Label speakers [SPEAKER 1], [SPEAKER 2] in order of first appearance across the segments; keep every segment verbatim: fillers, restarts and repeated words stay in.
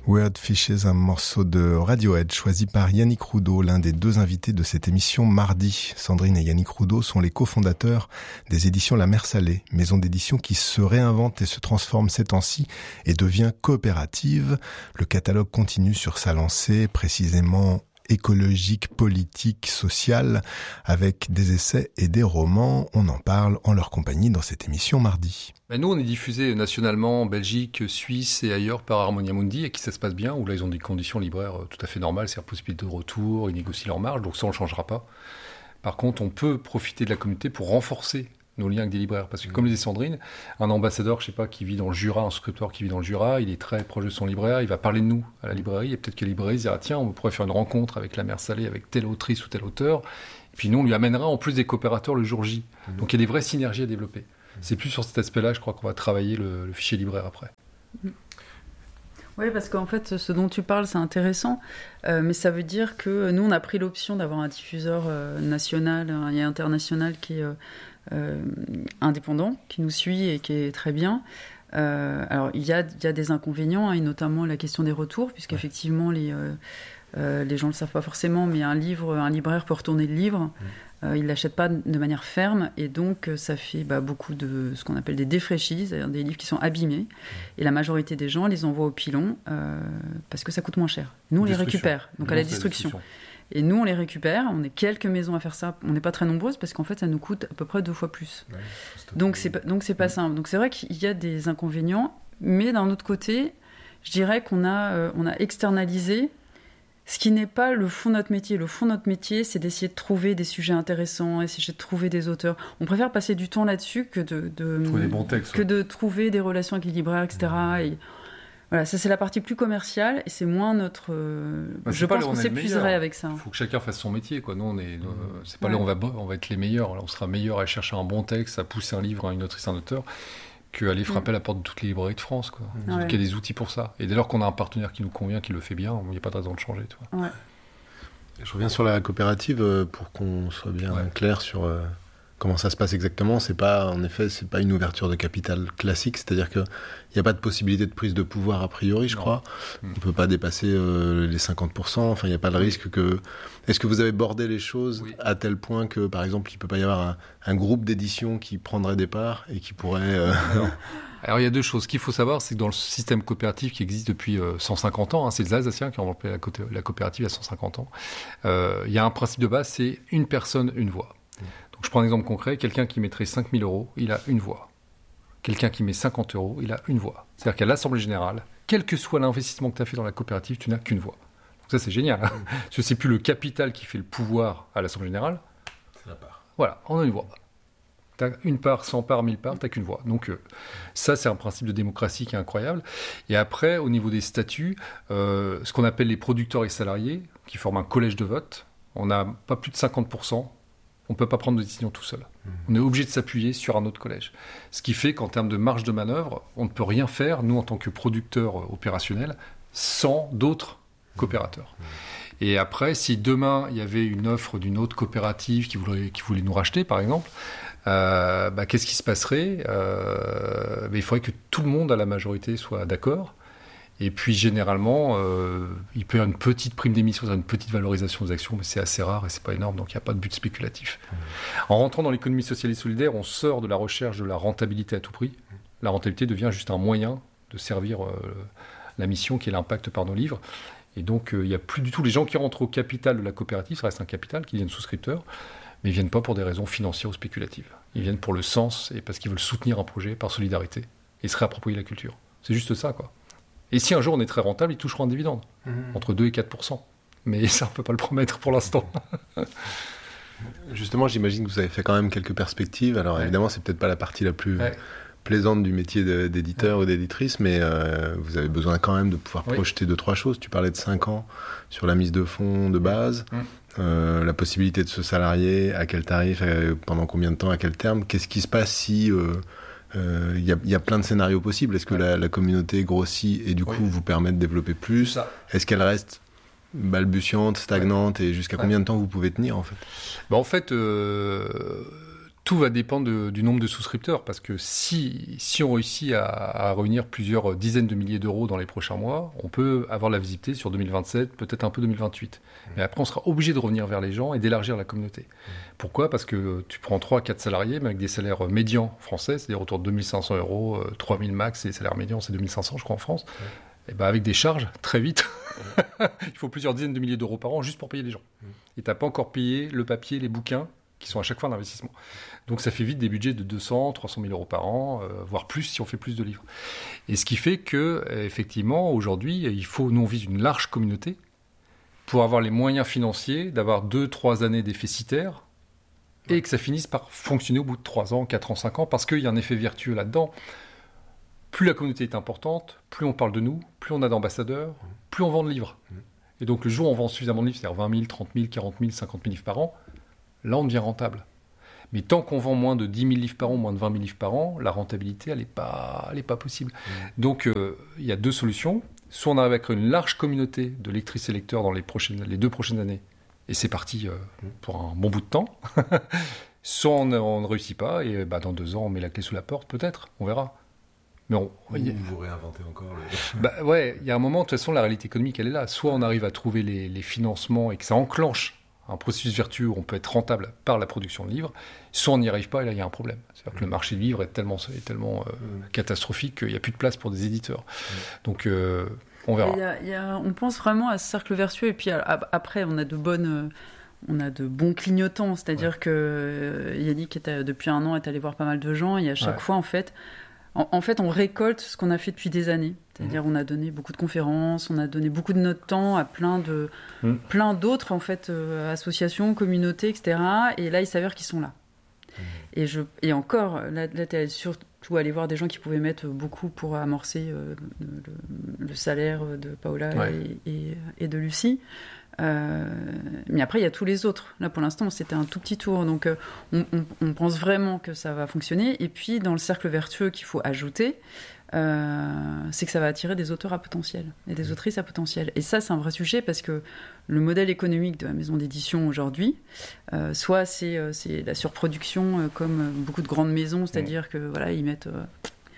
[SPEAKER 1] Weird Fishes, un morceau de Radiohead choisi par Yannick Roudot, l'un des deux invités de cette émission mardi. Sandrine et Yannick Roudot sont les cofondateurs des éditions La Mer Salée, maison d'édition qui se réinvente et se transforme ces temps-ci et devient coopérative. Le catalogue continue sur sa lancée, précisément écologique, politique, sociale, avec des essais et des romans. On en parle en leur compagnie dans cette émission mardi.
[SPEAKER 2] Ben nous, on est diffusé nationalement en Belgique, Suisse et ailleurs par Harmonia Mundi, et qui ça se passe bien, où là, ils ont des conditions libraires tout à fait normales, c'est-à-dire possibilité de retour, ils négocient leur marge, donc ça, on ne le changera pas. Par contre, on peut profiter de la communauté pour renforcer nos liens avec des libraires. Parce que, mmh. comme le dit Sandrine, un ambassadeur, je sais pas, qui vit dans le Jura, un souscripteur qui vit dans le Jura, il est très proche de son libraire, il va parler de nous à la librairie, et peut-être que la librairie dira, tiens, on pourrait faire une rencontre avec La Mer Salée, avec telle autrice ou tel auteur, et puis nous, on lui amènera en plus des coopérateurs le jour J. Mmh. Donc il y a des vraies synergies à développer. Mmh. C'est plus sur cet aspect-là, je crois qu'on va travailler le, le fichier libraire après.
[SPEAKER 3] Mmh. Oui, parce qu'en fait, ce dont tu parles, c'est intéressant, euh, mais ça veut dire que nous, on a pris l'option d'avoir un diffuseur euh, national et international qui est euh, euh, indépendant, qui nous suit et qui est très bien. Euh, alors, il y a, il y a des inconvénients, hein, et notamment la question des retours, puisqu'effectivement, ouais. les, euh, euh, les gens ne le savent pas forcément, mais un livre, un libraire peut retourner le livre. Ouais. Euh, il ne l'achète pas de manière ferme, et donc ça fait bah, beaucoup de ce qu'on appelle des défraîchis, c'est-à-dire des livres qui sont abîmés, et la majorité des gens les envoient au pilon euh, parce que ça coûte moins cher. Nous, on les récupère, donc nous, à la destruction. Et nous, on les récupère, on est quelques maisons à faire ça, on n'est pas très nombreuses, parce qu'en fait, ça nous coûte à peu près deux fois plus. Ouais, c'est donc, c'est, donc, c'est pas mmh. simple. Donc, c'est vrai qu'il y a des inconvénients, mais d'un autre côté, je dirais qu'on a, euh, on a externalisé ce qui n'est pas le fond de notre métier. Le fond de notre métier, c'est d'essayer de trouver des sujets intéressants, essayer de trouver des auteurs. On préfère passer du temps là-dessus que de, de,
[SPEAKER 2] trouver des bons textes,
[SPEAKER 3] que
[SPEAKER 2] ouais.
[SPEAKER 3] de trouver des relations avec les libraires, et cetera. Mmh. Et voilà, ça, c'est la partie plus commerciale, et c'est moins notre... Euh,
[SPEAKER 2] bah,
[SPEAKER 3] je pense qu'on s'épuiserait avec ça.
[SPEAKER 2] Il faut que chacun fasse son métier, quoi. Nous, on est, mmh. euh, c'est pas ouais. là où on va, on va être les meilleurs. Là, on sera meilleurs à chercher un bon texte, à pousser un livre à une autrice, un auteur, qu'aller frapper mmh. à la porte de toutes les librairies de France, quoi. Mmh. Donc, il y a des outils pour ça. Et dès lors qu'on a un partenaire qui nous convient, qui le fait bien, il n'y a pas de raison de changer, tu vois.
[SPEAKER 3] Ouais.
[SPEAKER 1] Je reviens sur la coopérative pour qu'on soit bien ouais. clair sur euh, comment ça se passe exactement. C'est pas, en effet, c'est pas une ouverture de capital classique, c'est-à-dire qu'il n'y a pas de possibilité de prise de pouvoir a priori, je non. crois. Mmh. On ne peut pas dépasser euh, les cinquante pour cent. Enfin, il n'y a pas de risque que... Est-ce que vous avez bordé les choses oui. à tel point que, par exemple, il ne peut pas y avoir un, un groupe d'édition qui prendrait des parts et qui pourrait... Euh...
[SPEAKER 2] Alors, il y a deux choses. Ce qu'il faut savoir, c'est que dans le système coopératif qui existe depuis euh, cent cinquante ans, hein, c'est les Alsaciens qui ont développé la, co- la coopérative il y a cent cinquante ans, euh, il y a un principe de base, c'est une personne, une voix. Mmh. Donc, je prends un exemple concret. Quelqu'un qui mettrait cinq mille euros, il a une voix. Quelqu'un qui met cinquante euros, il a une voix. C'est-à-dire qu'à l'Assemblée Générale, quel que soit l'investissement que tu as fait dans la coopérative, tu n'as qu'une voix. Donc ça, c'est génial. Hein, mmh. Parce que c'est plus le capital qui fait le pouvoir à l'Assemblée Générale.
[SPEAKER 1] C'est la part.
[SPEAKER 2] Voilà, on a une voix. T'as une part, cent parts, mille parts, t'as qu'une voix. Donc euh, ça, c'est un principe de démocratie qui est incroyable. Et après, au niveau des statuts, euh, ce qu'on appelle les producteurs et salariés, qui forment un collège de vote, on n'a pas plus de cinquante pour cent. On ne peut pas prendre de décision tout seul. Mmh. On est obligé de s'appuyer sur un autre collège. Ce qui fait qu'en termes de marge de manœuvre, on ne peut rien faire, nous, en tant que producteurs opérationnels, sans d'autres coopérateurs. Mmh. Et après, si demain, il y avait une offre d'une autre coopérative qui voulait, qui voulait nous racheter, par exemple, Euh, bah, qu'est-ce qui se passerait euh, bah, il faudrait que tout le monde à la majorité soit d'accord, et puis généralement euh, il peut y avoir une petite prime d'émission, une petite valorisation des actions, mais c'est assez rare et c'est pas énorme, donc il n'y a pas de but spéculatif. Mmh. En rentrant dans l'économie sociale et solidaire, on sort de la recherche de la rentabilité à tout prix. La rentabilité devient juste un moyen de servir euh, la mission qui est l'impact par nos livres, et donc euh, il n'y a plus du tout les gens qui rentrent au capital de la coopérative, ça reste un capital, qui deviennent souscripteurs, mais ils ne viennent pas pour des raisons financières ou spéculatives. Ils viennent pour le sens et parce qu'ils veulent soutenir un projet par solidarité et se réapproprier la culture. C'est juste ça, quoi. Et si un jour on est très rentable, ils toucheront un dividende, mmh. entre deux et quatre pour cent. Mais ça, on ne peut pas le promettre pour l'instant.
[SPEAKER 1] Justement, j'imagine que vous avez fait quand même quelques perspectives. Alors ouais. évidemment, c'est peut-être pas la partie la plus ouais. plaisante du métier de, d'éditeur ouais. ou d'éditrice, mais euh, vous avez besoin quand même de pouvoir oui. projeter deux, trois choses. Tu parlais de cinq ans sur la mise de fonds de base. Mmh. Euh, la possibilité de se salarier, à quel tarif, euh, pendant combien de temps, à quel terme. Qu'est-ce qui se passe si il euh, euh, y, y a plein de scénarios possibles? Est-ce que ouais. la, la communauté grossit et du coup oui. vous permet de développer plus? Est-ce qu'elle reste balbutiante, stagnante, ouais. et jusqu'à ouais. combien de temps vous pouvez tenir en fait?
[SPEAKER 2] Ben, en fait, euh, Tout va dépendre de, du nombre de souscripteurs, parce que si, si on réussit à, à réunir plusieurs dizaines de milliers d'euros dans les prochains mois, on peut avoir la visibilité sur deux mille vingt-sept, peut-être un peu deux mille vingt-huit. Mmh. Mais après, on sera obligé de revenir vers les gens et d'élargir la communauté. Mmh. Pourquoi ? Parce que tu prends trois à quatre salariés, mais avec des salaires médians français, c'est-à-dire autour de deux mille cinq cents euros, trois mille max, et les salaires médians, c'est deux mille cinq cents, je crois, en France. Mmh. Et ben avec des charges, très vite, mmh. il faut plusieurs dizaines de milliers d'euros par an juste pour payer les gens. Mmh. Et tu n'as pas encore payé le papier, les bouquins, qui sont à chaque fois un investissement. Donc ça fait vite des budgets de deux cents, trois cent mille euros par an, euh, voire plus si on fait plus de livres. Et ce qui fait que, effectivement, aujourd'hui, il faut, nous on vise une large communauté pour avoir les moyens financiers d'avoir deux, trois années déficitaires et que ça finisse par fonctionner au bout de trois ans, quatre ans, cinq ans, parce qu'il y a un effet vertueux là-dedans. Plus la communauté est importante, plus on parle de nous, plus on a d'ambassadeurs, plus on vend de livres. Et donc le jour où on vend suffisamment de livres, c'est-à-dire vingt mille, trente mille, quarante mille, cinquante mille livres par an, là, on devient rentable. Mais tant qu'on vend moins de dix mille livres par an, moins de vingt mille livres par an, la rentabilité, elle n'est pas, elle est pas possible. Mmh. Donc, euh, il y a deux solutions. Soit on arrive à créer une large communauté de lectrices et lecteurs dans les, prochaines, les deux prochaines années, et c'est parti euh, mmh. pour un bon bout de temps. Soit on, on ne réussit pas, et bah, dans deux ans, on met la clé sous la porte, peut-être, on verra. Mais on,
[SPEAKER 4] Ou a... vous réinventez encore le...
[SPEAKER 2] bah, ouais, il y a un moment, de toute façon, la réalité économique, elle est là. Soit on arrive à trouver les, les financements et que ça enclenche un processus vertueux où on peut être rentable par la production de livres, soit on n'y arrive pas et là il y a un problème. C'est-à-dire mmh. que le marché du livre est tellement, est tellement euh, mmh. catastrophique qu'il n'y a plus de place pour des éditeurs. Mmh. Donc euh, on verra.
[SPEAKER 3] Y a, y a, on pense vraiment à ce cercle vertueux et puis à, à, après on a de bonnes... On a de bons clignotants, c'est-à-dire ouais. que Yannick est, depuis un an est allé voir pas mal de gens et à chaque ouais. fois en fait En, en fait, on récolte ce qu'on a fait depuis des années. C'est-à-dire, mmh. on a donné beaucoup de conférences, on a donné beaucoup de notre temps à plein de, mmh. plein d'autres en fait euh, associations, communautés, et cetera. Et là, il s'avère qu'ils sont là. Mmh. Et je, et encore, là, là tu es surtout allé voir des gens qui pouvaient mettre beaucoup pour amorcer euh, le, le salaire de Paola ouais. et, et, et de Lucie. Euh, mais après il y a tous les autres. Là pour l'instant c'était un tout petit tour, donc euh, on, on, on pense vraiment que ça va fonctionner. Et puis dans le cercle vertueux qu'il faut ajouter, euh, c'est que ça va attirer des auteurs à potentiel et des autrices à potentiel. Et ça c'est un vrai sujet parce que le modèle économique de la maison d'édition aujourd'hui, euh, soit c'est, euh, c'est la surproduction euh, comme beaucoup de grandes maisons, c'est-à-dire que voilà ils mettent euh,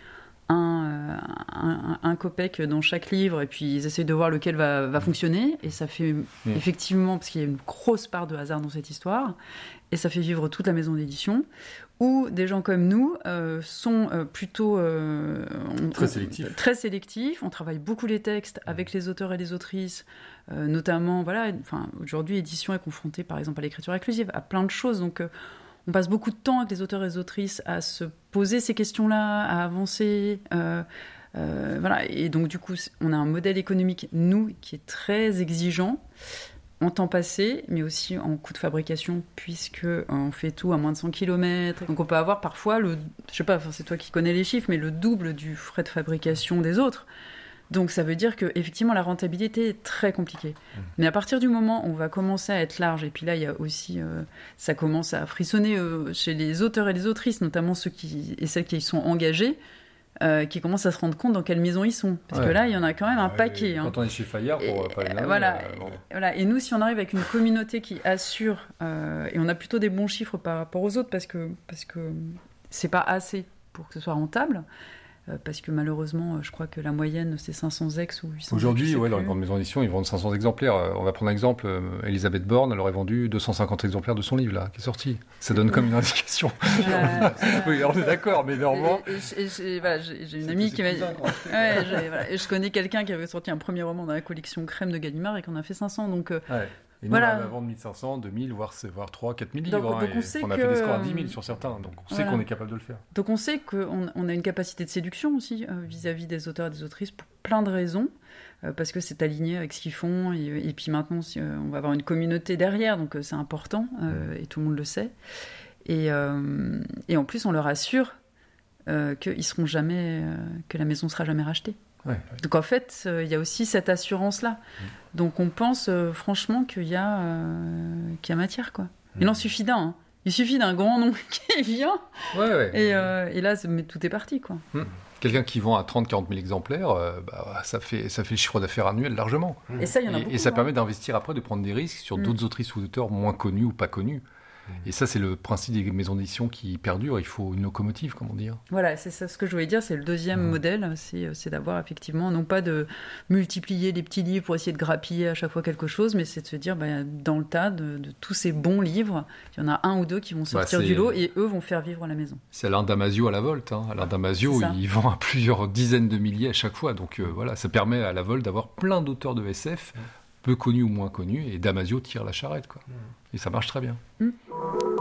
[SPEAKER 3] Un, un, un copec dans chaque livre et puis ils essayent de voir lequel va, va fonctionner et ça fait mmh. effectivement, parce qu'il y a une grosse part de hasard dans cette histoire et ça fait vivre toute la maison d'édition, où des gens comme nous euh, sont euh, plutôt euh, on,
[SPEAKER 2] très sélectifs
[SPEAKER 3] on, très sélectifs, on travaille beaucoup les textes avec les auteurs et les autrices, euh, notamment voilà, enfin, aujourd'hui l'édition est confrontée par exemple à l'écriture inclusive, à plein de choses, donc euh, on passe beaucoup de temps avec les auteurs et les autrices à se poser ces questions-là, à avancer. Euh, euh, voilà. Et donc, du coup, on a un modèle économique, nous, qui est très exigeant en temps passé, mais aussi en coût de fabrication, puisqu'on fait tout à moins de cent kilomètres. Donc, on peut avoir parfois, le, je sais pas, c'est toi qui connais les chiffres, mais le double du frais de fabrication des autres. Donc ça veut dire qu'effectivement la rentabilité est très compliquée. Mmh. Mais à partir du moment où on va commencer à être large, et puis là il y a aussi, euh, ça commence à frissonner euh, chez les auteurs et les autrices, notamment ceux qui, et celles qui y sont engagés, euh, qui commencent à se rendre compte dans quelle maison ils sont. Parce ouais. que là il y en a quand même un ouais, paquet.
[SPEAKER 2] Quand
[SPEAKER 3] hein.
[SPEAKER 2] on est chez Fayard, pour
[SPEAKER 3] et,
[SPEAKER 2] pas les nommer,
[SPEAKER 3] voilà,
[SPEAKER 2] euh, bon.
[SPEAKER 3] et, voilà. Et nous si on arrive avec une communauté qui assure, euh, et on a plutôt des bons chiffres par rapport aux autres, parce que, parce que c'est pas assez pour que ce soit rentable. Parce que malheureusement, je crois que la moyenne, c'est cinq cents ex ou huit cents.
[SPEAKER 2] Aujourd'hui, ouais, dans les grandes maisons d'édition, ils vendent cinq cents exemplaires. On va prendre un exemple. Elisabeth Borne, elle aurait vendu deux cent cinquante exemplaires de son livre, là, qui est sorti. Ça donne comme une indication. Euh, oui, on est d'accord, mais néanmoins...
[SPEAKER 3] Et, et, et, et, voilà, j'ai, j'ai une amie c'est, qui m'a dit... Ouais, j'ai, voilà, et je connais quelqu'un qui avait sorti un premier roman dans la collection Crème de Gallimard et qu'on a fait cinq cents, donc...
[SPEAKER 2] Ouais. Et nous, voilà. on va vendre mille cinq cents, deux mille, voire, voire trois, quatre mille livres.
[SPEAKER 3] Donc, donc on,
[SPEAKER 2] hein,
[SPEAKER 3] sait
[SPEAKER 2] on
[SPEAKER 3] que...
[SPEAKER 2] a fait des scores à dix mille sur certains, donc on voilà. sait qu'on est capable de le faire.
[SPEAKER 3] Donc on sait qu'on on a une capacité de séduction aussi euh, vis-à-vis des auteurs et des autrices pour plein de raisons, euh, parce que c'est aligné avec ce qu'ils font, et, et puis maintenant si, euh, on va avoir une communauté derrière, donc euh, c'est important, euh, et tout le monde le sait. Et, euh, et en plus on leur assure euh, qu'ils seront jamais, euh, que la maison ne sera jamais rachetée. Ouais, ouais. Donc en fait, il euh, y a aussi cette assurance-là. Mmh. Donc on pense euh, franchement qu'il y a, euh, qu'il y a matière, quoi. Mmh. Il en suffit d'un. Hein. Il suffit d'un grand nom qui vient. Ouais, ouais. Et, euh, et là, mais tout est parti, quoi.
[SPEAKER 2] Mmh. Quelqu'un qui vend à trente à quarante mille exemplaires, euh, bah, ça, fait, ça fait le chiffre d'affaires annuel largement.
[SPEAKER 3] Mmh. Et ça, il y en a
[SPEAKER 2] et,
[SPEAKER 3] beaucoup.
[SPEAKER 2] Et ça
[SPEAKER 3] hein.
[SPEAKER 2] permet d'investir après, de prendre des risques sur mmh. d'autres autrices ou auteurs moins connus ou pas connus. Et ça, c'est le principe des maisons d'édition qui perdurent. Il faut une locomotive, comme on dit.
[SPEAKER 3] Voilà, c'est ça ce que je voulais dire. C'est le deuxième mmh. modèle. C'est, c'est d'avoir effectivement, non pas de multiplier les petits livres pour essayer de grappiller à chaque fois quelque chose, mais c'est de se dire, bah, dans le tas de, de tous ces bons livres, il y en a un ou deux qui vont sortir bah, du lot et eux vont faire vivre la maison.
[SPEAKER 2] C'est Alain Damasio à la Volte. Hein. Alain Damasio, il vend à plusieurs dizaines de milliers à chaque fois. Donc euh, voilà, ça permet à la Volte d'avoir plein d'auteurs de S F, mmh. peu connus ou moins connus, et Damasio tire la charrette, quoi. Mmh. Et ça marche très bien.
[SPEAKER 3] Mmh.